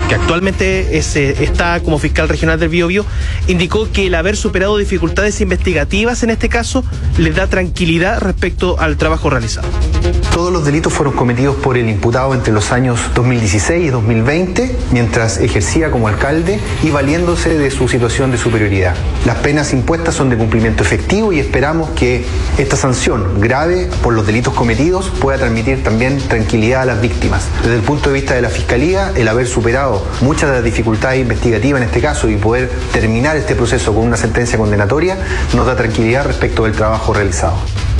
que actualmente está como fiscal regional del Biobío, indicó que el haber superado dificultades investigativas en este caso les da tranquilidad respecto al trabajo realizado. Todos los delitos fueron cometidos por el imputado entre los años 2016 y 2020, mientras ejercía como alcalde y valiéndose de su situación de superioridad. Las penas impuestas son de cumplimiento efectivo y esperamos que esta sanción grave por los delitos cometidos pueda transmitir también tranquilidad a las víctimas. Desde el punto de vista de la Fiscalía, el haber superado muchas de las dificultades investigativas en este caso y poder terminar este proceso con una sentencia condenatoria nos da tranquilidad respecto del trabajo realizado.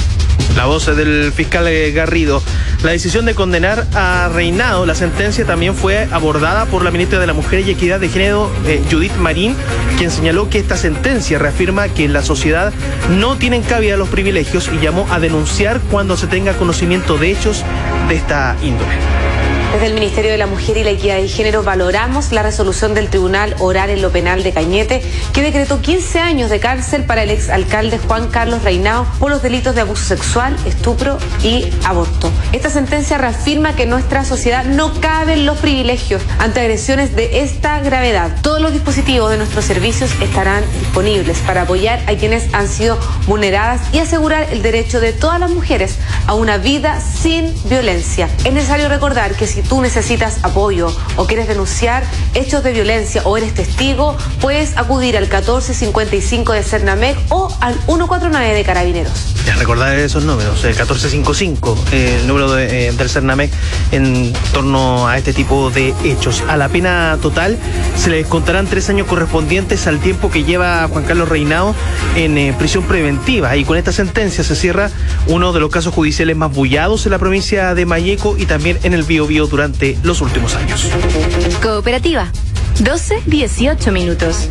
La voz del fiscal Garrido. La decisión de condenar a Reinao, la sentencia también fue abordada por la ministra de la Mujer y Equidad de Género, Judith Marín, quien señaló que esta sentencia reafirma que en la sociedad no tienen cabida los privilegios y llamó a denunciar cuando se tenga conocimiento de hechos de esta índole. Desde el Ministerio de la Mujer y la Equidad de Género valoramos la resolución del Tribunal Oral en lo Penal de Cañete, que decretó 15 años de cárcel para el exalcalde Juan Carlos Reinao por los delitos de abuso sexual, estupro y aborto. Esta sentencia reafirma que en nuestra sociedad no caben los privilegios ante agresiones de esta gravedad. Todos los dispositivos de nuestros servicios estarán disponibles para apoyar a quienes han sido vulneradas y asegurar el derecho de todas las mujeres a una vida sin violencia. Es necesario recordar que si tú necesitas apoyo o quieres denunciar hechos de violencia o eres testigo, puedes acudir al 1455 de Cernamec o al 149 de Carabineros. Ya recordar esos números, el 1455, el número del Cernamec en torno a este tipo de hechos. A la pena total se le descontarán 3 años correspondientes al tiempo que lleva Juan Carlos Reinao en prisión preventiva, y con esta sentencia se cierra uno de los casos judiciales más bullados en la provincia de Malleco y también en el Biobío durante los últimos años. Cooperativa, 12-18 minutos.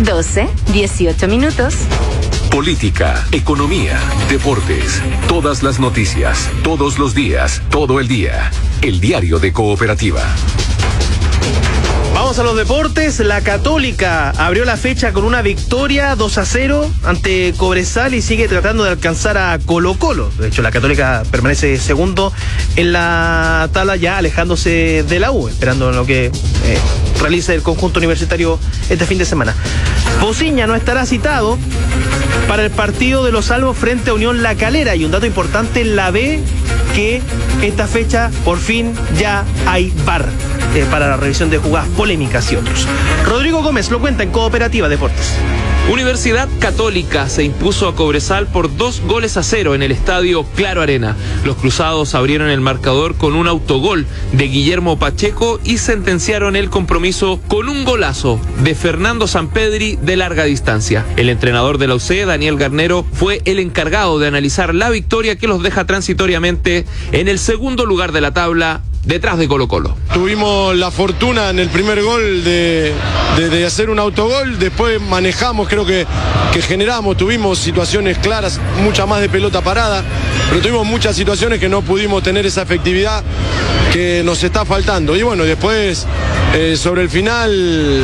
12-18 minutos. Política, economía, deportes, todas las noticias, todos los días, todo el día. El diario de Cooperativa. Vamos a los deportes. La Católica abrió la fecha con una victoria 2-0 ante Cobresal y sigue tratando de alcanzar a Colo-Colo. De hecho, la Católica permanece segundo en la tabla, ya alejándose de la U, esperando lo que realice el conjunto universitario este fin de semana. Pociña no estará citado para el partido de los Albos frente a Unión La Calera, y un dato importante en la B, que esta fecha por fin ya hay VAR para la revisión de jugadas polémicas y otros. Rodrigo Gómez lo cuenta en Cooperativa Deportes. Universidad Católica se impuso a Cobresal por 2-0 en el estadio Claro Arena. Los cruzados abrieron el marcador con un autogol de Guillermo Pacheco y sentenciaron el compromiso con un golazo de Fernando Sampedri de larga distancia. El entrenador de la UC, Daniel Garnero, fue el encargado de analizar la victoria que los deja transitoriamente en el segundo lugar de la tabla, detrás de Colo-Colo. Tuvimos la fortuna en el primer gol de hacer un autogol, después manejamos, creo que generamos, tuvimos situaciones claras, mucha más de pelota parada, pero tuvimos muchas situaciones que no pudimos tener esa efectividad que nos está faltando. Y bueno, después sobre el final,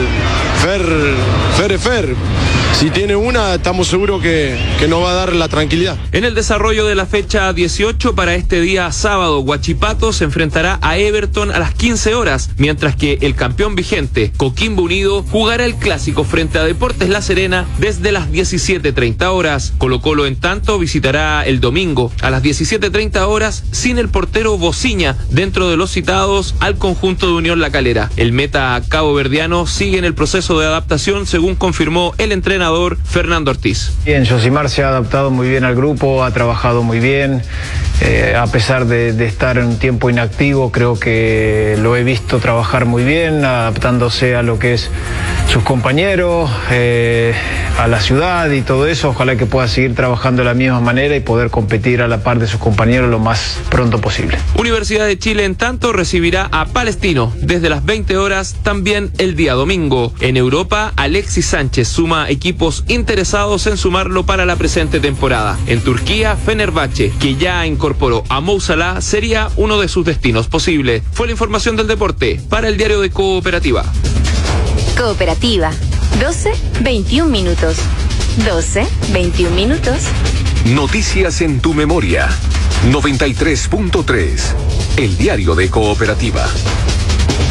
Fer. Si tiene una, estamos seguros que nos va a dar la tranquilidad. En el desarrollo de la fecha 18 para este día sábado, Huachipato se enfrentará a Everton a las 15 horas, mientras que el campeón vigente, Coquimbo Unido, jugará el clásico frente a Deportes La Serena desde las 17:30 horas. Colo-Colo, en tanto, visitará el domingo a las 17:30 horas sin el portero Bociña dentro de los citados al conjunto de Unión La Calera. El meta caboverdiano sigue en el proceso de adaptación, según confirmó el entrenador Fernando Ortiz. Bien, Josimar se ha adaptado muy bien al grupo, ha trabajado muy bien, a pesar de estar en un tiempo inactivo, creo que lo he visto trabajar muy bien, adaptándose a lo que es sus compañeros, a la ciudad y todo eso. Ojalá que pueda seguir trabajando de la misma manera y poder competir a la par de sus compañeros lo más pronto posible. Universidad de Chile, en tanto, recibirá a Palestino desde las 20 horas también el día domingo. En Europa, Alexis Sánchez suma equipos interesados en sumarlo para la presente temporada. En Turquía, Fenerbahce, que ya incorporó a Mo Salah, sería uno de sus destinos posibles. Fue la información del deporte para el diario de Cooperativa. Cooperativa, 12-21 minutos. 12-21 minutos. Noticias en tu memoria. 93.3. El diario de Cooperativa.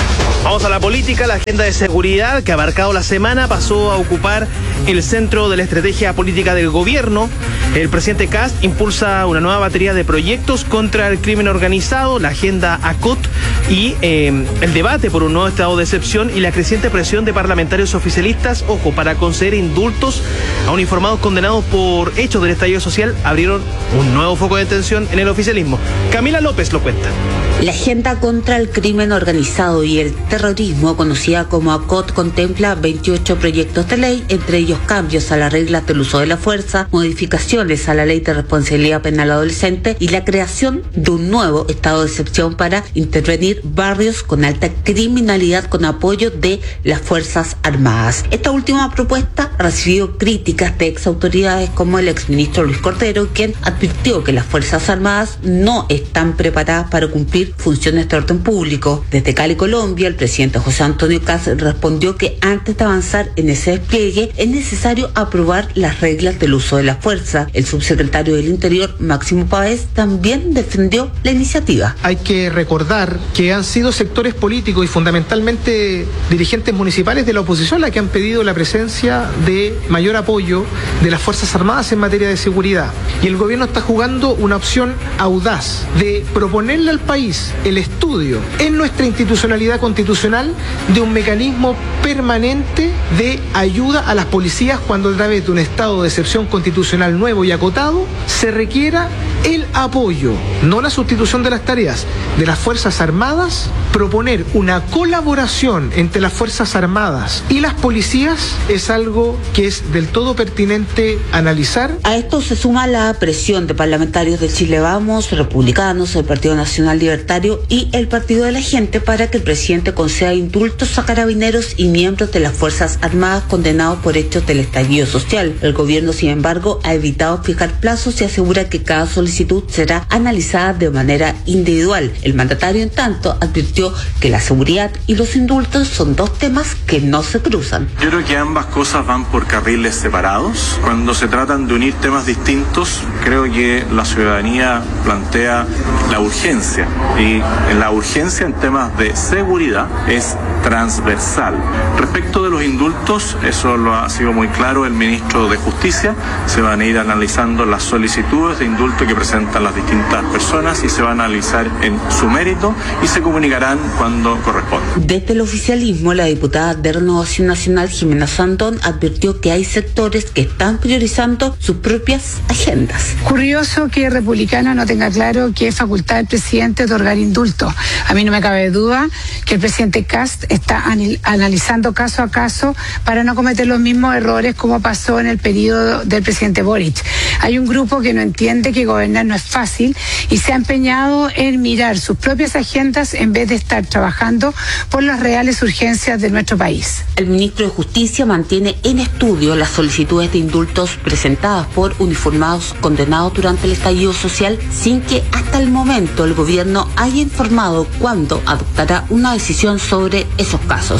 Vamos a la política. La agenda de seguridad que ha abarcado la semana pasó a ocupar el centro de la estrategia política del gobierno. El presidente Kast impulsa una nueva batería de proyectos contra el crimen organizado, la agenda ACOT y el debate por un nuevo estado de excepción y la creciente presión de parlamentarios oficialistas, ojo, para conceder indultos a uniformados condenados por hechos del estallido social, abrieron un nuevo foco de tensión en el oficialismo. Camila López lo cuenta. La agenda contra el crimen organizado y el terrorismo, conocida como ACOT, contempla 28 proyectos de ley, entre ellos cambios a las reglas del uso de la fuerza, modificaciones a la ley de responsabilidad penal adolescente y la creación de un nuevo estado de excepción para intervenir barrios con alta criminalidad con apoyo de las Fuerzas Armadas. Esta última propuesta recibió críticas de exautoridades como el exministro Luis Cordero, quien advirtió que las Fuerzas Armadas no están preparadas para cumplir funciones de orden público. Desde Cali, Colombia, el presidente José Antonio Kast respondió que antes de avanzar en ese despliegue es necesario aprobar las reglas del uso de la fuerza. El subsecretario del Interior, Máximo Páez, también defendió la iniciativa. Hay que recordar que han sido sectores políticos y fundamentalmente dirigentes municipales de la oposición la que han pedido la presencia de mayor apoyo de las Fuerzas Armadas en materia de seguridad. Y el gobierno está jugando una opción audaz de proponerle al país el estudio en nuestra institucionalidad constitucional de un mecanismo permanente de ayuda a las policías cuando a través de un estado de excepción constitucional nuevo y acotado se requiera el apoyo, no la sustitución de las tareas de las Fuerzas Armadas. Proponer una colaboración entre las Fuerzas Armadas y las policías es algo que es del todo pertinente analizar. A esto se suma la presión de parlamentarios de Chile Vamos, republicanos, el Partido Nacional Libertario y el Partido de la Gente para que el presidente conceda indultos a carabineros y miembros de las Fuerzas Armadas condenados por hechos del estallido social. El gobierno, sin embargo, ha evitado fijar plazos y asegura que cada solicitud será analizada de manera individual. El mandatario, en tanto, advirtió que la seguridad y los indultos son dos temas que no se cruzan. Yo creo que ambas cosas van por carriles separados. Cuando se tratan de unir temas distintos, creo que la ciudadanía plantea la urgencia, y la urgencia en temas de seguridad es transversal. Respecto de los indultos, eso lo ha sido muy claro el ministro de Justicia. Se van a ir analizando las solicitudes de indulto que presentan las distintas personas y se van a analizar en su mérito y se comunicarán cuando corresponda. Desde el oficialismo, la diputada de Renovación Nacional, Jimena Sandón, advirtió que hay sectores que están priorizando sus propias agendas. Curioso que Republicano no tenga claro que es facultad del presidente otorgar indulto. A mí no me cabe duda que el presidente Kast está analizando caso a caso para no cometer los mismos errores como pasó en el periodo del presidente Boric. Hay un grupo que no entiende que gobernar no es fácil y se ha empeñado en mirar sus propias agendas en vez de estar trabajando por las reales urgencias de nuestro país. El ministro de Justicia mantiene en estudio las solicitudes de indultos presentadas por uniformados condenados durante el estallido social sin que hasta el momento el gobierno haya informado cuándo adoptará una decisión sobre esos casos.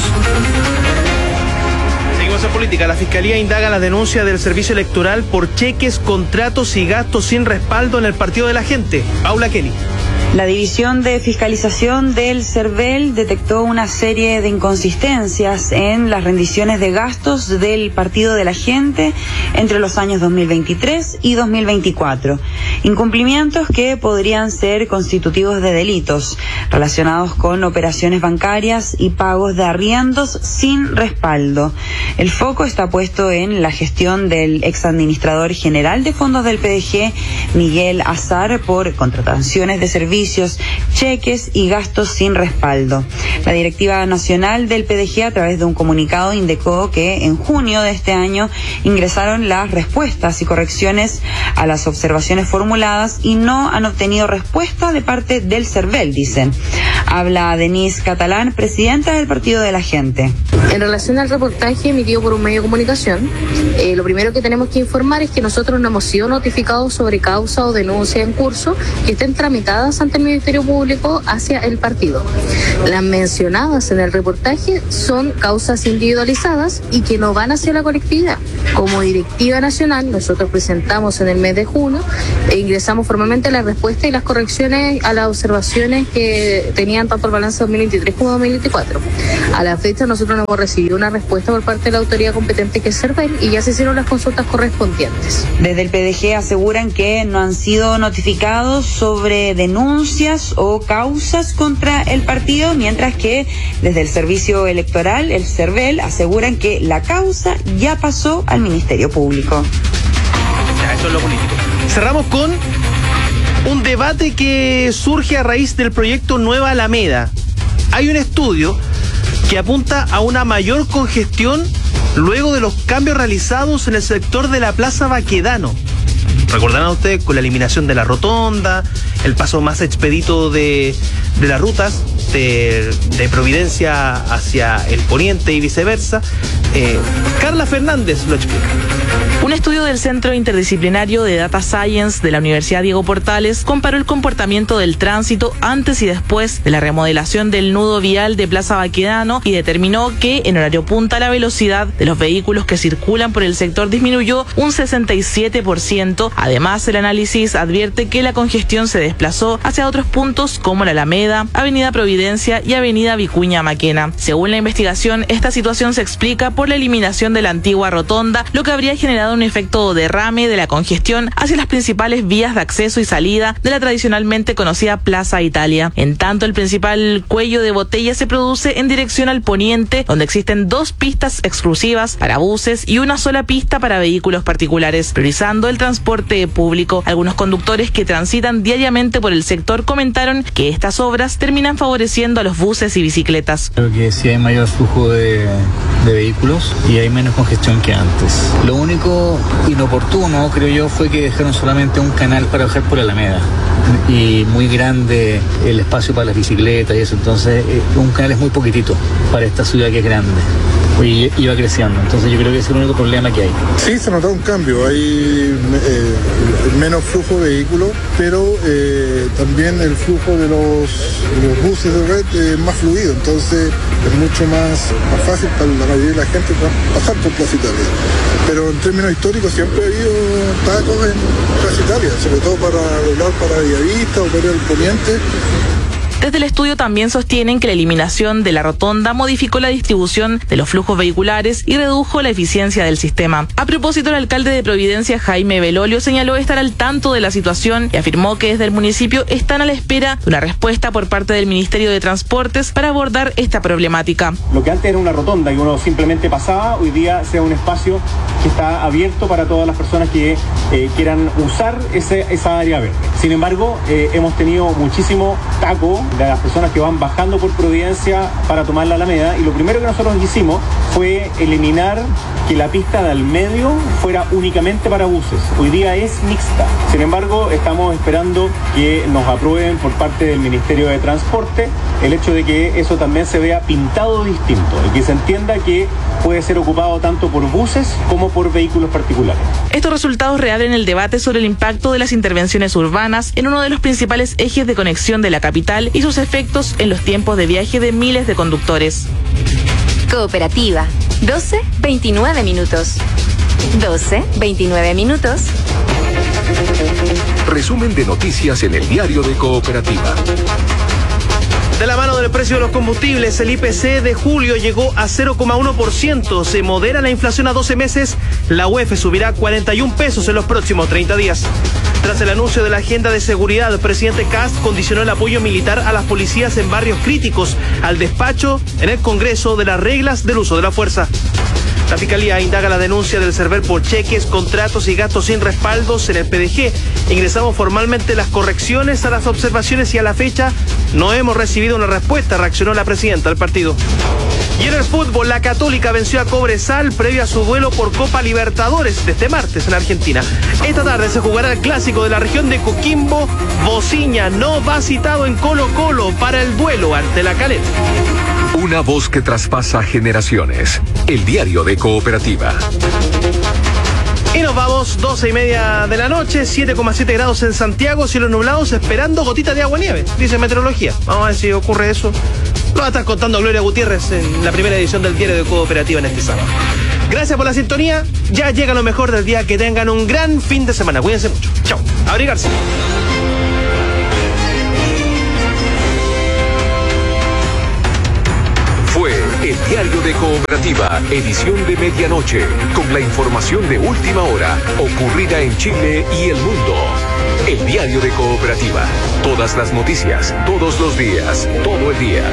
Seguimos en política. La Fiscalía indaga la denuncia del Servicio Electoral por cheques, contratos y gastos sin respaldo en el Partido de la Gente. Paula Kelly. La División de Fiscalización del CERVEL detectó una serie de inconsistencias en las rendiciones de gastos del Partido de la Gente entre los años 2023 y 2024. Incumplimientos que podrían ser constitutivos de delitos relacionados con operaciones bancarias y pagos de arriendos sin respaldo. El foco está puesto en la gestión del exadministrador general de fondos del PDG, Miguel Azar, por contrataciones de servicios, cheques y gastos sin respaldo. La directiva nacional del PDG, a través de un comunicado, indicó que en junio de este año ingresaron las respuestas y correcciones a las observaciones formuladas y no han obtenido respuesta de parte del CERVEL, dicen. Habla Denise Catalán, presidenta del Partido de la Gente. En relación al reportaje emitido por un medio de comunicación, lo primero que tenemos que informar es que nosotros no hemos sido notificados sobre causa o denuncia en curso que estén tramitadas ante ante el Ministerio Público hacia el partido. Las mencionadas en el reportaje son causas individualizadas y que no van hacia la colectividad. Como directiva nacional, nosotros presentamos en el mes de junio e ingresamos formalmente la respuesta y las correcciones a las observaciones que tenían tanto el balance 2023 como 2024. A la fecha nosotros no hemos recibido una respuesta por parte de la autoridad competente, que es CERVEL, y ya se hicieron las consultas correspondientes. Desde el PDG aseguran que no han sido notificados sobre denuncias o causas contra el partido, mientras que desde el Servicio Electoral, el CERVEL, aseguran que la causa ya pasó al Ministerio Público. Ya, eso es lo político. Cerramos con un debate que surge a raíz del proyecto Nueva Alameda. Hay un estudio que apunta a una mayor congestión luego de los cambios realizados en el sector de la Plaza Baquedano. Recordarán ustedes con la eliminación de la rotonda, el paso más expedito de las rutas de Providencia hacia el poniente y viceversa. Carla Fernández lo explica. Un estudio del Centro Interdisciplinario de Data Science de la Universidad Diego Portales comparó el comportamiento del tránsito antes y después de la remodelación del nudo vial de Plaza Baquedano y determinó que en horario punta la velocidad de los vehículos que circulan por el sector disminuyó un 67%. Además, el análisis advierte que la congestión se desplazó hacia otros puntos como la Alameda, Avenida Providencia y Avenida Vicuña Maquena. Según la investigación, esta situación se explica por la eliminación de la antigua rotonda, lo que habría generado un efecto derrame de la congestión hacia las principales vías de acceso y salida de la tradicionalmente conocida Plaza Italia. En tanto, el principal cuello de botella se produce en dirección al poniente, donde existen 2 pistas exclusivas para buses y una sola pista para vehículos particulares, priorizando el transporte público. Algunos conductores que transitan diariamente por el sector comentaron que estas obras terminan favoreciendo a los buses y bicicletas. Creo que sí hay mayor flujo de vehículos y hay menos congestión que antes. Lo único inoportuno, creo yo, fue que dejaron solamente un canal para bajar por Alameda y muy grande el espacio para las bicicletas y eso, entonces un canal es muy poquitito para esta ciudad que es grande y iba creciendo, entonces yo creo que ese es el único problema que hay. Sí, se notó un cambio, hay menos flujo de vehículos, pero también el flujo de los buses de red es más fluido, entonces es mucho más fácil para la mayoría de la gente pasar por Plaza Italia. Pero en términos históricos siempre ha habido tacos en Plaza Italia, sobre todo para doblar para Villavista o para el poniente. Desde el estudio también sostienen que la eliminación de la rotonda modificó la distribución de los flujos vehiculares y redujo la eficiencia del sistema. A propósito, el alcalde de Providencia, Jaime Belolio, señaló estar al tanto de la situación y afirmó que desde el municipio están a la espera de una respuesta por parte del Ministerio de Transportes para abordar esta problemática. Lo que antes era una rotonda y uno simplemente pasaba, hoy día sea un espacio que está abierto para todas las personas que quieran usar esa área verde. Sin embargo, hemos tenido muchísimo taco de las personas que van bajando por Providencia para tomar la Alameda, y lo primero que nosotros hicimos fue eliminar que la pista del medio fuera únicamente para buses. Hoy día es mixta. Sin embargo, estamos esperando que nos aprueben por parte del Ministerio de Transporte el hecho de que eso también se vea pintado distinto y que se entienda que puede ser ocupado tanto por buses como por vehículos particulares. Estos resultados reabren el debate sobre el impacto de las intervenciones urbanas en uno de los principales ejes de conexión de la capital y sus efectos en los tiempos de viaje de miles de conductores. Cooperativa, 12:29 minutos. 12:29 minutos. Resumen de noticias en el diario de Cooperativa. De la mano del precio de los combustibles, el IPC de julio llegó a 0,1%. Se modera la inflación a 12 meses. La UEF subirá 41 pesos en los próximos 30 días. Tras el anuncio de la agenda de seguridad, el presidente Kast condicionó el apoyo militar a las policías en barrios críticos al despacho en el Congreso de las reglas del uso de la fuerza. La Fiscalía indaga la denuncia del CERVEL por cheques, contratos y gastos sin respaldos en el PDG. Ingresamos formalmente las correcciones a las observaciones y a la fecha no hemos recibido una respuesta, reaccionó la presidenta del partido. Y en el fútbol, la Católica venció a Cobresal previo a su duelo por Copa Libertadores de este martes en Argentina. Esta tarde se jugará el clásico de la región de Coquimbo. Bociña no va citado en Colo-Colo para el duelo ante la Calera. Una voz que traspasa generaciones. El diario de Cooperativa. En nos vamos, 12:30 de la noche, 7,7 grados en Santiago, cielos nublados, esperando gotitas de agua nieve, dice meteorología. Vamos a ver si ocurre eso. Lo va a estar contando Gloria Gutiérrez en la primera edición del Diario de Cooperativa en este sábado. Gracias por la sintonía, ya llega lo mejor del día, que tengan un gran fin de semana, cuídense mucho. Chao, abrigarse. Fue el Diario de Cooperativa, edición de medianoche, con la información de última hora ocurrida en Chile y el mundo. El Diario de Cooperativa, todas las noticias, todos los días, todo el día.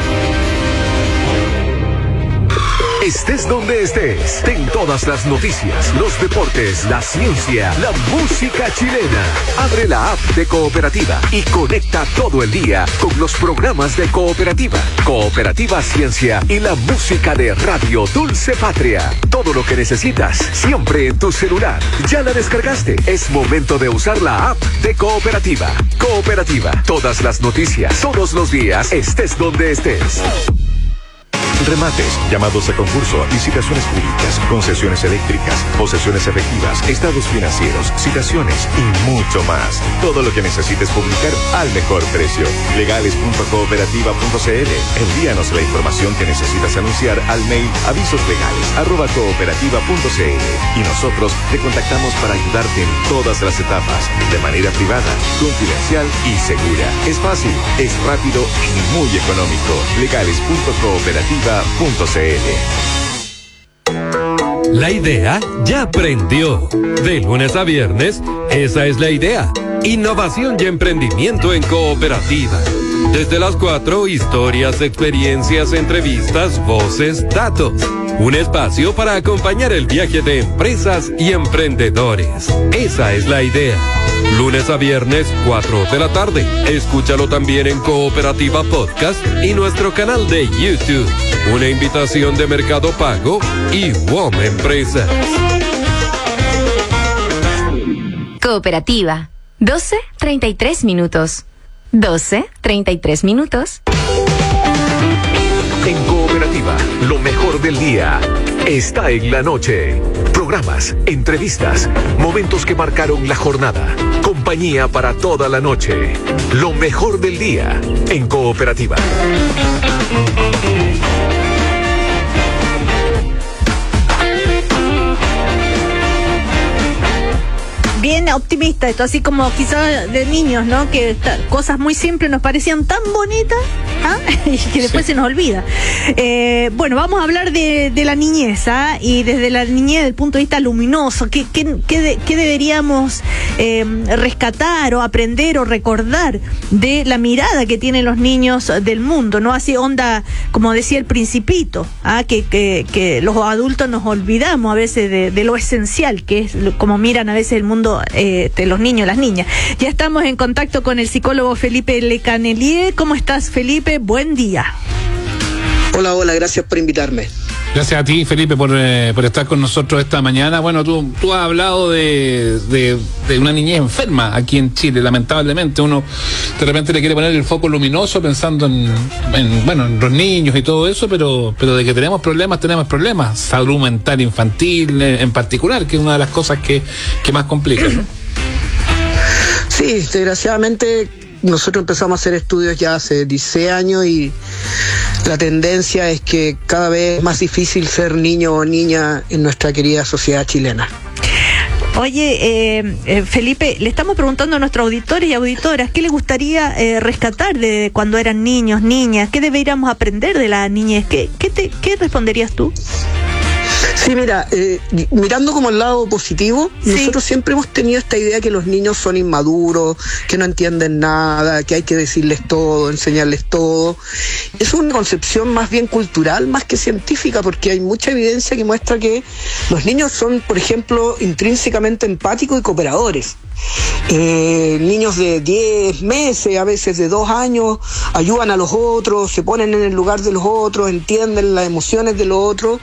Estés donde estés, ten todas las noticias, los deportes, la ciencia, la música chilena. Abre la app de Cooperativa y conecta todo el día con los programas de Cooperativa, Cooperativa Ciencia y la música de Radio Dulce Patria. Todo lo que necesitas, siempre en tu celular. ¿Ya la descargaste? Es momento de usar la app de Cooperativa. Cooperativa, todas las noticias, todos los días, estés donde estés. Remates, llamados a concurso, licitaciones públicas, concesiones eléctricas, posesiones efectivas, estados financieros, citaciones y mucho más. Todo lo que necesites publicar al mejor precio. Legales.cooperativa.cl. Envíanos la información que necesitas anunciar al mail avisoslegales@cooperativa.cl y nosotros te contactamos para ayudarte en todas las etapas, de manera privada, confidencial y segura. Es fácil, es rápido y muy económico. Legales.cooperativa.cl. La idea ya prendió. De lunes a viernes, esa es la idea. Innovación y emprendimiento en Cooperativa. Desde las 4, historias, experiencias, entrevistas, voces, datos. Un espacio para acompañar el viaje de empresas y emprendedores. Esa es la idea. Lunes a viernes, 4 de la tarde. Escúchalo también en Cooperativa Podcast y nuestro canal de YouTube. Una invitación de Mercado Pago y WOM Empresas. Cooperativa. 12:33 minutos. 12:33 minutos. En Cooperativa, lo mejor del día está en la noche. Programas, entrevistas, momentos que marcaron la jornada. Compañía para toda la noche. Lo mejor del día en Cooperativa. Bien optimista esto, así como quizás de niños, ¿no? Que cosas muy simples nos parecían tan bonitas, ¿ah? Y que después se nos olvida. Bueno, vamos a hablar de la niñez, ¿ah? Y desde la niñez, desde el punto de vista luminoso, ¿qué deberíamos rescatar o aprender o recordar de la mirada que tienen los niños del mundo, ¿no? Así onda, como decía el Principito, ¿ah? Que los adultos nos olvidamos a veces de lo esencial, que es como miran a veces el mundo de los niños, las niñas. Ya estamos en contacto con el psicólogo Felipe Lecanelier. ¿Cómo estás, Felipe? Buen día. Hola, gracias por invitarme. Gracias a ti, Felipe, por estar con nosotros esta mañana. Bueno, tú has hablado de una niñez enferma aquí en Chile, lamentablemente. Uno de repente le quiere poner el foco luminoso pensando en los niños y todo eso, pero de que tenemos problemas. Salud mental infantil en particular, que es una de las cosas que más complica, ¿no? Sí, desgraciadamente nosotros empezamos a hacer estudios ya hace 16 años y la tendencia es que cada vez es más difícil ser niño o niña en nuestra querida sociedad chilena. Oye, Felipe, le estamos preguntando a nuestros auditores y auditoras qué les gustaría rescatar de cuando eran niños, niñas, qué deberíamos aprender de la niñez. ¿Qué responderías tú? Sí, mira, mirando como el lado positivo, sí. Nosotros siempre hemos tenido esta idea que los niños son inmaduros, que no entienden nada, que hay que decirles todo, enseñarles todo. Es una concepción más bien cultural, más que científica, porque hay mucha evidencia que muestra que los niños son, por ejemplo, intrínsecamente empáticos y cooperadores. Niños de 10 meses, a veces de 2 años, ayudan a los otros, se ponen en el lugar de los otros, entienden las emociones de los otros,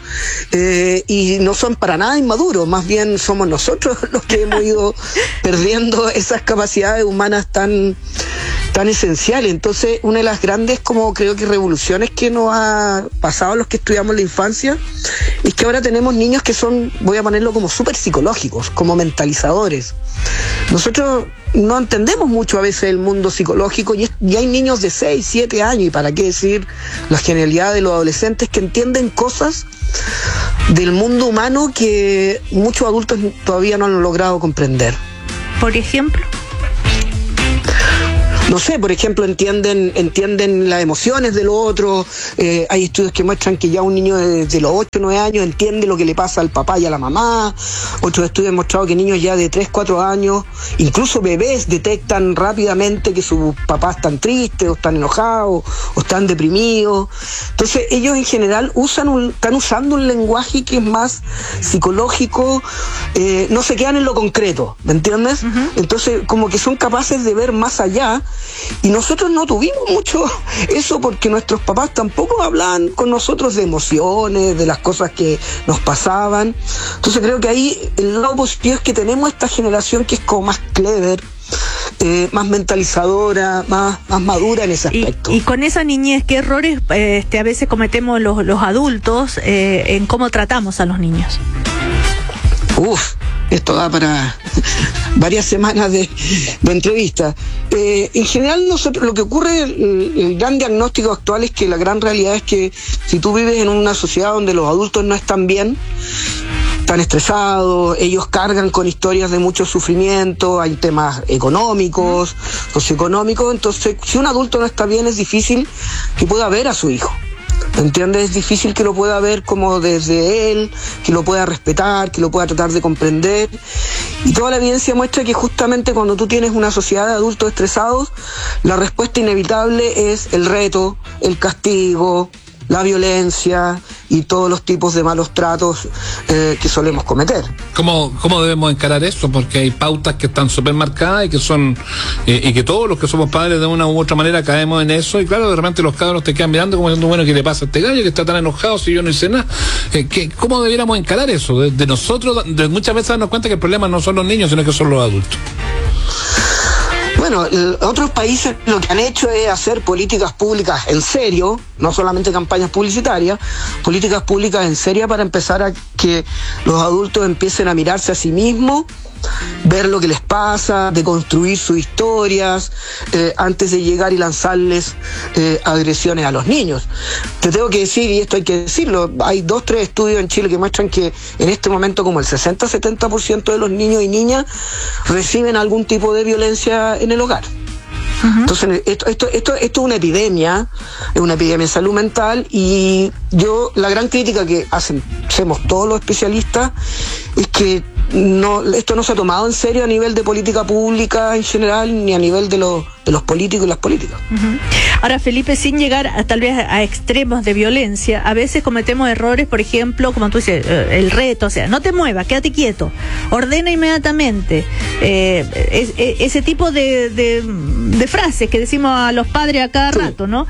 y no son para nada inmaduros, más bien somos nosotros los que hemos ido perdiendo esas capacidades humanas tan esenciales. Entonces, una de las grandes, como creo que revoluciones que nos ha pasado a los que estudiamos la infancia, es que ahora tenemos niños que son, voy a ponerlo como súper psicológicos, como mentalizadores. Nosotros no entendemos mucho a veces el mundo psicológico y hay niños de 6, 7 años, y para qué decir la genialidad de los adolescentes, que entienden cosas del mundo humano que muchos adultos todavía no han logrado comprender. Por ejemplo, no sé, por ejemplo, entienden las emociones del otro. Hay estudios que muestran que ya un niño de los 8 o 9 años entiende lo que le pasa al papá y a la mamá. Otros estudios han mostrado que niños ya de 3, 4 años, incluso bebés, detectan rápidamente que sus papás están tristes o están enojados o están deprimidos. Entonces ellos en general están usando un lenguaje que es más psicológico, no se quedan en lo concreto, ¿me entiendes? Entonces como que son capaces de ver más allá. Y nosotros no tuvimos mucho eso porque nuestros papás tampoco hablaban con nosotros de emociones, de las cosas que nos pasaban. Entonces creo que ahí el lado positivo es que tenemos esta generación que es como más clever, más mentalizadora, más madura en ese aspecto. Y con esa niñez, ¿qué errores a veces cometemos los adultos en cómo tratamos a los niños? Esto da para varias semanas de entrevista. En general, nosotros lo que ocurre, el gran diagnóstico actual es que la gran realidad es que si tú vives en una sociedad donde los adultos no están bien, están estresados, ellos cargan con historias de mucho sufrimiento, hay temas económicos, socioeconómicos, entonces si un adulto no está bien es difícil que pueda ver a su hijo. ¿Entiendes? Es difícil que lo pueda ver como desde él, que lo pueda respetar, que lo pueda tratar de comprender. Y toda la evidencia muestra que justamente cuando tú tienes una sociedad de adultos estresados, la respuesta inevitable es el reto, el castigo, la violencia y todos los tipos de malos tratos que solemos cometer. ¿Cómo debemos encarar eso? Porque hay pautas que están súper marcadas y que son y que todos los que somos padres de una u otra manera caemos en eso, y claro, de repente los cabros te quedan mirando como diciendo, bueno, ¿qué le pasa a este gallo que está tan enojado si yo no hice nada? ¿Cómo debiéramos encarar eso? De nosotros, muchas veces darnos cuenta que el problema no son los niños, sino que son los adultos. Bueno, otros países lo que han hecho es hacer políticas públicas en serio, no solamente campañas publicitarias, políticas públicas en serio para empezar a que los adultos empiecen a mirarse a sí mismos, ver lo que les pasa, de construir sus historias, antes de llegar y lanzarles agresiones a los niños. Te tengo que decir, y esto hay que decirlo, hay 2, 3 estudios en Chile que muestran que en este momento como el 60-70% de los niños y niñas reciben algún tipo de violencia en el hogar. Entonces, esto es una epidemia de salud mental, y la gran crítica que hacemos todos los especialistas es que esto no se ha tomado en serio a nivel de política pública en general, ni a nivel de los políticos y las políticas. Ahora, Felipe, sin llegar tal vez a extremos de violencia, a veces cometemos errores, por ejemplo, como tú dices, el reto, o sea, no te muevas, quédate quieto, ordena inmediatamente, ese tipo de frases que decimos a los padres a cada rato, ¿no?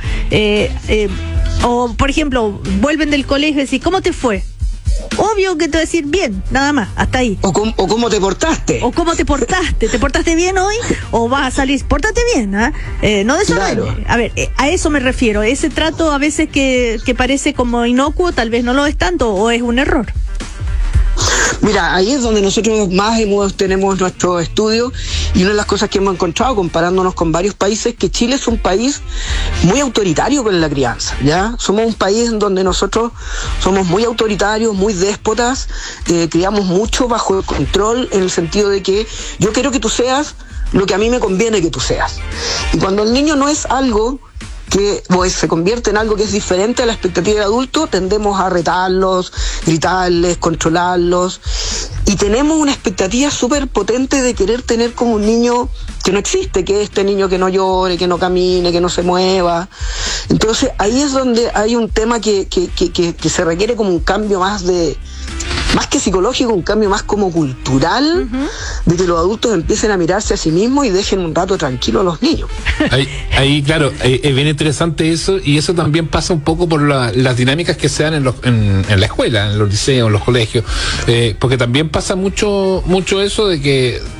O, por ejemplo, vuelven del colegio y decís, ¿cómo te fue? Obvio que te voy a decir bien, nada más, hasta ahí. O cómo te portaste. O cómo te portaste. ¿Te portaste bien hoy? O vas a salir, pórtate bien, no desordenes. Claro. A ver, a eso me refiero. Ese trato a veces que parece como inocuo, tal vez no lo es tanto, o es un error. Mira, ahí es donde nosotros más tenemos nuestro estudio, y una de las cosas que hemos encontrado comparándonos con varios países, que Chile es un país muy autoritario con la crianza, ¿ya? Somos un país en donde nosotros somos muy autoritarios, muy déspotas, criamos mucho bajo el control, en el sentido de que yo quiero que tú seas lo que a mí me conviene que tú seas. Y cuando el niño no es algo que se convierte en algo que es diferente a la expectativa de adulto, tendemos a retarlos, gritarles, controlarlos, y tenemos una expectativa súper potente de querer tener como un niño que no existe, que es este niño que no llore, que no camine, que no se mueva. Entonces ahí es donde hay un tema que se requiere como un cambio más que psicológico, un cambio más como cultural, de que los adultos empiecen a mirarse a sí mismos y dejen un rato tranquilo a los niños. Ahí claro, es bien interesante eso, y eso también pasa un poco por las dinámicas que se dan en la escuela, en los liceos, en los colegios, porque también pasa mucho eso de que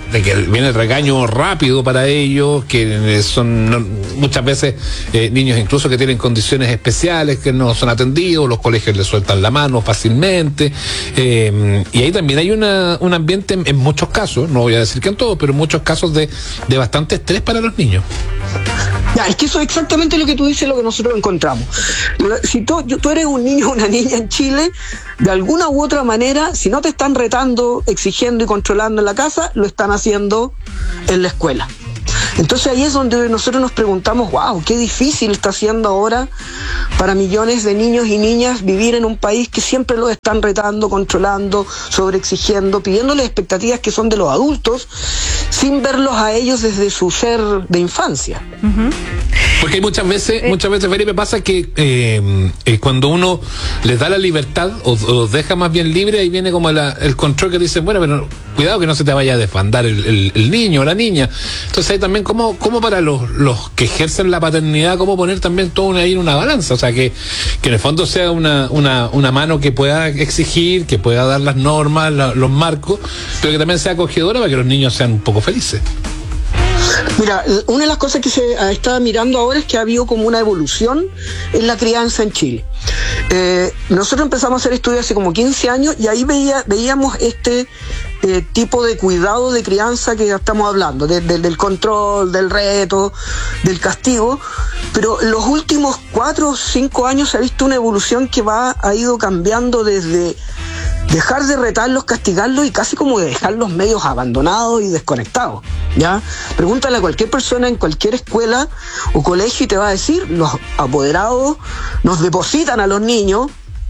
que viene el regaño rápido para ellos, que son muchas veces niños incluso que tienen condiciones especiales, que no son atendidos, los colegios les sueltan la mano fácilmente, y ahí también hay un ambiente en muchos casos, no voy a decir que en todos, pero en muchos casos de bastante estrés para los niños. Ya, es que eso es exactamente lo que tú dices, lo que nosotros encontramos. Si tú eres un niño o una niña en Chile, de alguna u otra manera, si no te están retando, exigiendo y controlando en la casa, lo están haciendo en la escuela. Entonces ahí es donde nosotros nos preguntamos, wow, qué difícil está siendo ahora para millones de niños y niñas vivir en un país que siempre los están retando, controlando, sobreexigiendo, pidiéndoles expectativas que son de los adultos, sin verlos a ellos desde su ser de infancia. Uh-huh. Porque muchas veces, Felipe, pasa que cuando uno les da la libertad o los deja más bien libre, ahí viene como el control que dice, bueno, pero cuidado que no se te vaya a desbandar el niño o la niña. Entonces ahí también cómo para los que ejercen la paternidad, cómo poner también todo ahí en una balanza, o sea, que en el fondo sea una mano que pueda exigir, que pueda dar las normas, los marcos, pero que también sea acogedora para que los niños sean un poco felices. Mira, una de las cosas que se está mirando ahora es que ha habido como una evolución en la crianza en Chile. Nosotros empezamos a hacer estudios hace como 15 años y ahí veíamos este tipo de cuidado de crianza que estamos hablando, del control, del reto, del castigo, pero los últimos 4 o 5 años se ha visto una evolución que ha ido cambiando desde dejar de retarlos, castigarlos y casi como de dejarlos medios abandonados y desconectados, ¿ya? Pregúntale a cualquier persona en cualquier escuela o colegio y te va a decir, los apoderados nos depositan a los niños,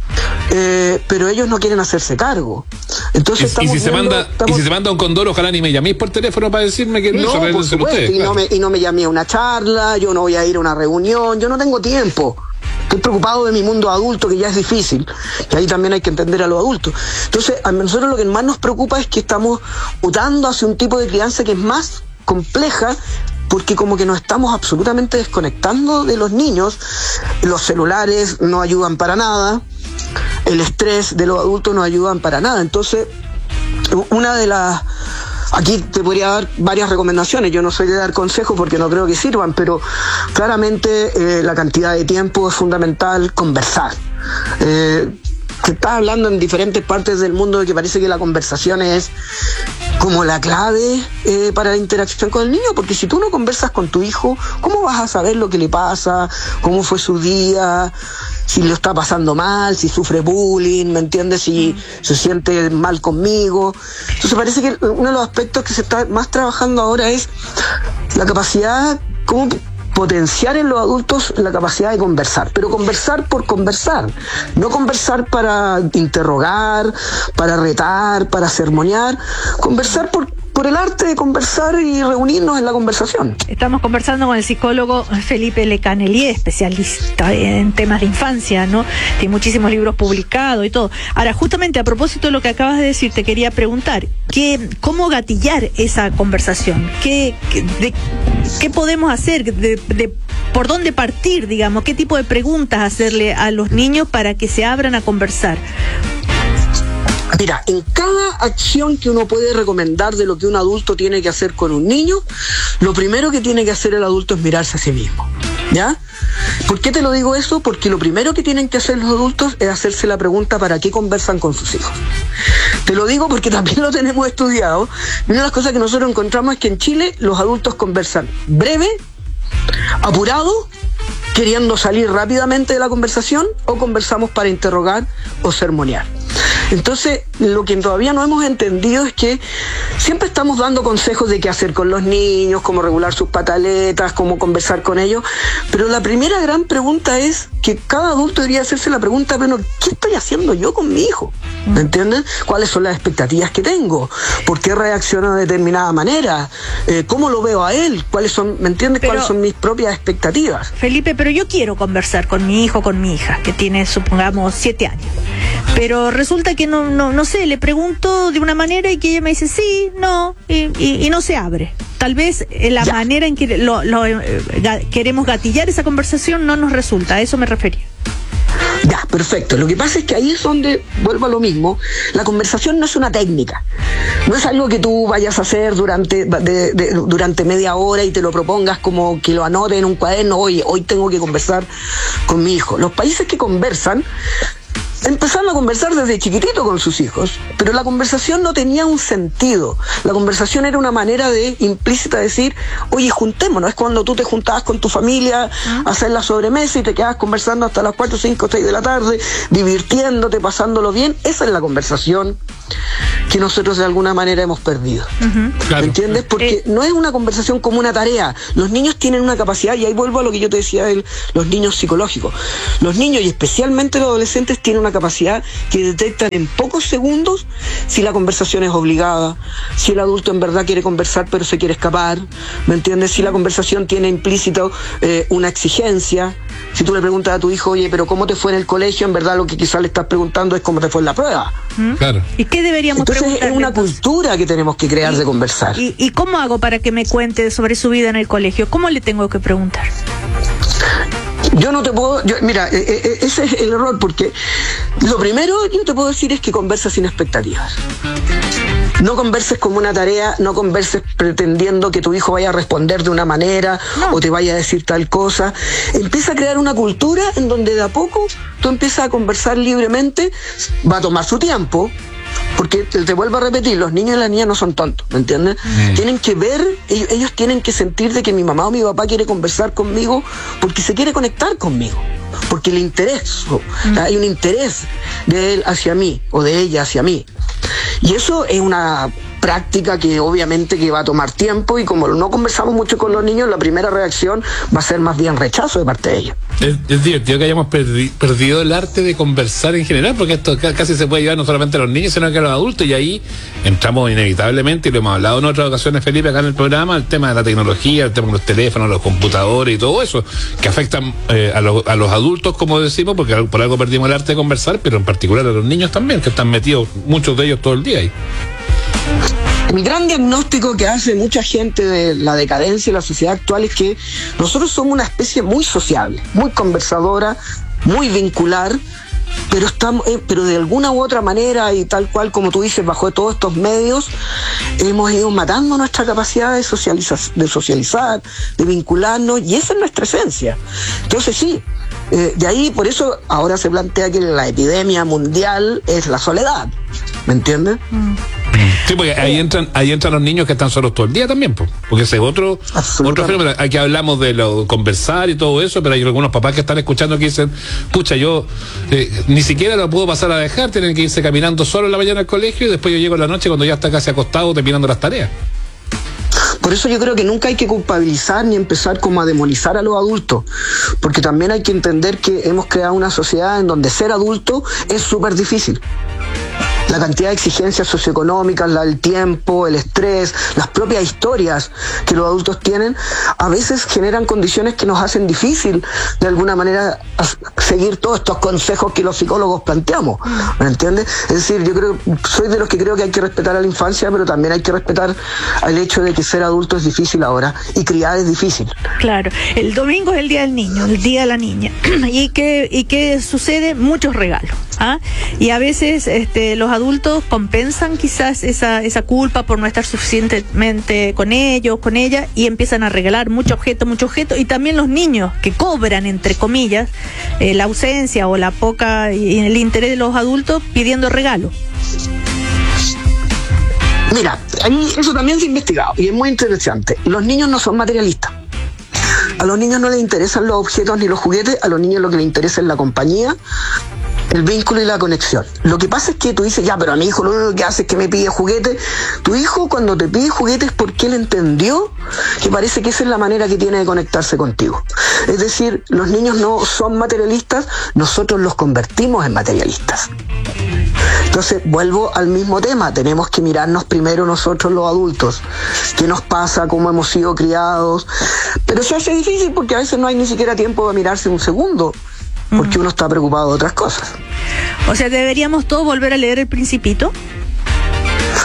pero ellos no quieren hacerse cargo. Entonces y si se manda un condoro, ojalá ni me llaméis por teléfono para decirme que no, por supuesto, ustedes, claro. y no me llamé a una charla, yo no voy a ir a una reunión, yo no tengo tiempo. Estoy preocupado de mi mundo adulto, que ya es difícil, y ahí también hay que entender a los adultos. Entonces, a nosotros lo que más nos preocupa es que estamos mutando hacia un tipo de crianza que es más compleja, porque como que nos estamos absolutamente desconectando de los niños. Los celulares no ayudan para nada, el estrés de los adultos no ayudan para nada. Entonces, aquí te podría dar varias recomendaciones, yo no soy de dar consejos porque no creo que sirvan, pero claramente la cantidad de tiempo es fundamental, conversar. Se está hablando en diferentes partes del mundo de que parece que la conversación es como la clave para la interacción con el niño, porque si tú no conversas con tu hijo, ¿cómo vas a saber lo que le pasa? ¿Cómo fue su día? Si lo está pasando mal, si sufre bullying, ¿me entiendes? Si se siente mal conmigo. Entonces parece que uno de los aspectos que se está más trabajando ahora es la capacidad, cómo potenciar en los adultos la capacidad de conversar, pero conversar por conversar, no conversar para interrogar, para retar, para sermonear, conversar por el arte de conversar y reunirnos en la conversación. Estamos conversando con el psicólogo Felipe Lecanelier, especialista en temas de infancia, ¿no? Tiene muchísimos libros publicados y todo. Ahora, justamente a propósito de lo que acabas de decir, te quería preguntar, ¿cómo gatillar esa conversación? ¿Qué podemos hacer? ¿Por dónde partir, digamos? ¿Qué tipo de preguntas hacerle a los niños para que se abran a conversar? Mira, en cada acción que uno puede recomendar de lo que un adulto tiene que hacer con un niño, lo primero que tiene que hacer el adulto es mirarse a sí mismo, ¿ya? ¿Por qué te lo digo eso? Porque lo primero que tienen que hacer los adultos es hacerse la pregunta ¿para qué conversan con sus hijos? Te lo digo porque también lo tenemos estudiado. Una de las cosas que nosotros encontramos es que en Chile los adultos conversan breve, apurado, queriendo salir rápidamente de la conversación, o conversamos para interrogar o sermonear. Entonces, lo que todavía no hemos entendido es que siempre estamos dando consejos de qué hacer con los niños, cómo regular sus pataletas, cómo conversar con ellos, pero la primera gran pregunta es que cada adulto debería hacerse la pregunta, bueno, ¿qué estoy haciendo yo con mi hijo? ¿Me entienden? ¿Cuáles son las expectativas que tengo? ¿Por qué reacciona de determinada manera? ¿Cómo lo veo a él? ¿Cuáles son, me entiendes? ¿Cuáles son mis propias expectativas? Felipe, pero yo quiero conversar con mi hijo, con mi hija, que tiene, supongamos, 7 años. Pero resulta que no sé, le pregunto de una manera y que ella me dice sí, no, y no se abre. Tal vez la manera en que queremos gatillar esa conversación no nos resulta, a eso me refería. Ya, perfecto. Lo que pasa es que ahí es donde, vuelvo a lo mismo, la conversación no es una técnica, no es algo que tú vayas a hacer durante media hora y te lo propongas como que lo anotes en un cuaderno, oye, hoy tengo que conversar con mi hijo. Los países que conversan empezaron a conversar desde chiquitito con sus hijos, pero la conversación no tenía un sentido. La conversación era una manera de implícita decir, oye, juntémonos. Es cuando tú te juntabas con tu familia a hacer la sobremesa y te quedabas conversando hasta las 4, 5, 6 de la tarde, divirtiéndote, pasándolo bien. Esa es la conversación que nosotros de alguna manera hemos perdido. Claro. ¿Me entiendes? Porque no es una conversación como una tarea. Los niños tienen una capacidad, y ahí vuelvo a lo que yo te decía de los niños psicológicos. Los niños, y especialmente los adolescentes, tienen una capacidad que detectan en pocos segundos si la conversación es obligada, si el adulto en verdad quiere conversar pero se quiere escapar, ¿me entiendes? Si la conversación tiene implícito una exigencia. Si tú le preguntas a tu hijo, oye, pero ¿cómo te fue en el colegio? En verdad lo que quizás le estás preguntando es cómo te fue en la prueba. Claro. ¿Y qué deberíamos preguntarle? Entonces es una cultura que tenemos que crear de conversar. ¿Y cómo hago para que me cuente sobre su vida en el colegio? ¿Cómo le tengo que preguntar? Yo no te puedo, mira, ese es el error, porque lo primero yo te puedo decir es que converses sin expectativas. No converses como una tarea, no converses pretendiendo que tu hijo vaya a responder de una manera o te vaya a decir tal cosa. Empieza a crear una cultura en donde de a poco tú empiezas a conversar libremente. Va a tomar su tiempo, porque te vuelvo a repetir, los niños y las niñas no son tontos, ¿me entiendes? Tienen que ver, ellos tienen que sentir de que mi mamá o mi papá quiere conversar conmigo porque se quiere conectar conmigo, porque le intereso, hay un interés de él hacia mí o de ella hacia mí. Y eso es una práctica que obviamente que va a tomar tiempo, y como no conversamos mucho con los niños, la primera reacción va a ser más bien rechazo de parte de ellos. Es divertido que hayamos perdido el arte de conversar en general, porque esto casi se puede llevar no solamente a los niños, sino que a los adultos, y ahí entramos inevitablemente, y lo hemos hablado en otras ocasiones, Felipe, acá en el programa, el tema de la tecnología, el tema de los teléfonos, los computadores y todo eso, que afectan a los adultos, como decimos, porque por algo perdimos el arte de conversar, pero en particular a los niños también, que están metidos, muchos de ellos, todo el día ahí. El gran diagnóstico que hace mucha gente de la decadencia de la sociedad actual es que nosotros somos una especie muy sociable, muy conversadora, muy vincular, pero de alguna u otra manera, y tal cual como tú dices, bajo todos estos medios, hemos ido matando nuestra capacidad de socializar, de vincularnos, y esa es nuestra esencia. Entonces sí, de ahí, por eso ahora se plantea que la epidemia mundial es la soledad, ¿me entiendes? Sí, porque ahí entran los niños que están solos todo el día también, porque ese es otro fenómeno. Aquí hablamos de lo conversar y todo eso, pero hay algunos papás que están escuchando que dicen, pucha, yo ni siquiera lo puedo pasar a dejar, tienen que irse caminando solo en la mañana al colegio, y después yo llego en la noche cuando ya está casi acostado terminando las tareas. Por eso yo creo que nunca hay que culpabilizar ni empezar como a demonizar a los adultos, porque también hay que entender que hemos creado una sociedad en donde ser adulto es súper difícil. La cantidad de exigencias socioeconómicas, el tiempo, el estrés, las propias historias que los adultos tienen, a veces generan condiciones que nos hacen difícil, de alguna manera, seguir todos estos consejos que los psicólogos planteamos, ¿me entiendes? Es decir, yo soy de los que creo que hay que respetar a la infancia, pero también hay que respetar el hecho de que ser adulto es difícil ahora, y criar es difícil. Claro, el domingo es el día del niño, el día de la niña, y que sucede muchos regalos, y a veces los adultos compensan quizás esa culpa por no estar suficientemente con ellos, con ella, y empiezan a regalar mucho objeto, y también los niños que cobran, entre comillas, la ausencia o la poca y el interés de los adultos pidiendo regalos. Mira, ahí eso también se ha investigado y es muy interesante. Los niños no son materialistas. A los niños no les interesan los objetos ni los juguetes, a los niños lo que les interesa es la compañía, el vínculo y la conexión. Lo que pasa es que tú dices, ya, pero a mi hijo lo único que hace es que me pide juguete. Tu hijo, cuando te pide juguete, es porque él entendió que parece que esa es la manera que tiene de conectarse contigo. Es decir, los niños no son materialistas, nosotros los convertimos en materialistas. Entonces, vuelvo al mismo tema, tenemos que mirarnos primero nosotros los adultos, qué nos pasa, cómo hemos sido criados, pero se hace difícil porque a veces no hay ni siquiera tiempo de mirarse un segundo, porque uno está preocupado de otras cosas. O sea, ¿deberíamos todos volver a leer El Principito?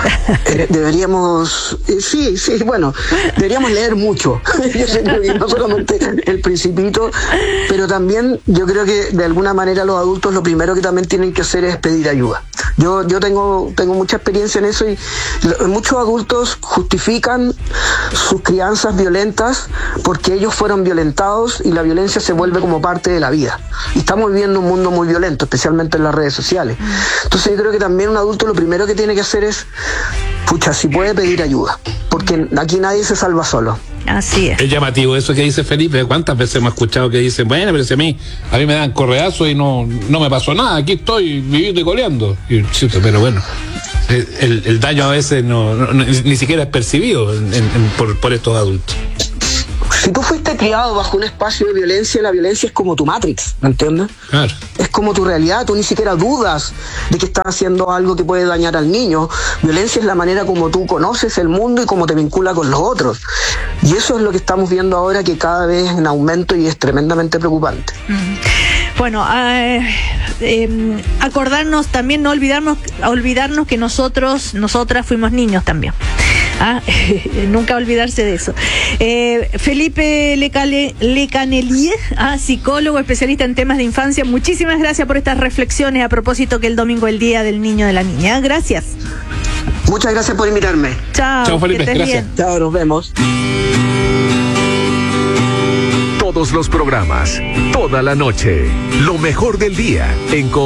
Deberíamos, deberíamos leer mucho. Yo creo que no solamente El Principito, pero también yo creo que de alguna manera los adultos lo primero que también tienen que hacer es pedir ayuda. Yo tengo mucha experiencia en eso y muchos adultos justifican sus crianzas violentas porque ellos fueron violentados y la violencia se vuelve como parte de la vida. Y estamos viviendo un mundo muy violento, especialmente en las redes sociales. Entonces yo creo que también un adulto lo primero que tiene que hacer es, si puede pedir ayuda, porque aquí nadie se salva solo. Así es. Es llamativo eso que dice Felipe. ¿Cuántas veces hemos escuchado que dicen, bueno, pero si a mí me dan correazos y no me pasó nada, aquí estoy viviendo y coleando? Pero bueno, el daño a veces ni siquiera es percibido por estos adultos. Si tú fuiste criado bajo un espacio de violencia, la violencia es como tu Matrix, ¿me entiendes? Claro. Es como tu realidad, tú ni siquiera dudas de que estás haciendo algo que puede dañar al niño. Violencia es la manera como tú conoces el mundo y cómo te vincula con los otros. Y eso es lo que estamos viendo ahora, que cada vez en aumento y es tremendamente preocupante. Bueno, acordarnos también, no olvidarnos que nosotras fuimos niños también. Nunca olvidarse de eso. Felipe Lecanelier, psicólogo, especialista en temas de infancia, muchísimas gracias por estas reflexiones a propósito que el domingo es el Día del Niño y de la Niña. Gracias. Muchas gracias por invitarme. Chao, Felipe, gracias. Bien. Chao, nos vemos. Todos los programas, toda la noche, lo mejor del día en